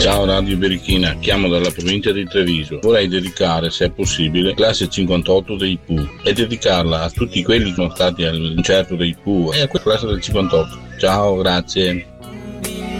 Ciao Radio Berichina, chiamo dalla provincia di Treviso. Vorrei dedicare, se è possibile, classe 58 dei Pooh e dedicarla a tutti quelli che sono stati al concerto dei Pooh e a quella classe del 58. Ciao, grazie.